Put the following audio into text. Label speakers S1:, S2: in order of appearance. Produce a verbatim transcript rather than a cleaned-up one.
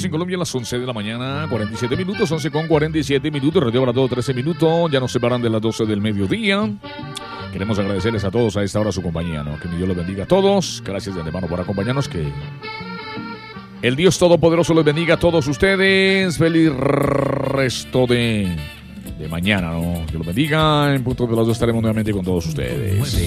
S1: en Colombia, a las once de la mañana, cuarenta y siete minutos, once con cuarenta y siete minutos, Radio Obrador trece minutos, ya nos separan de las doce del mediodía. Queremos agradecerles a todos a esta hora su compañía, ¿no? Que mi Dios los bendiga a todos. Gracias de antemano por acompañarnos, que el Dios Todopoderoso les bendiga a todos ustedes. Feliz resto de, de mañana, ¿no? Que los bendiga. En punto de las dos estaremos nuevamente con todos ustedes.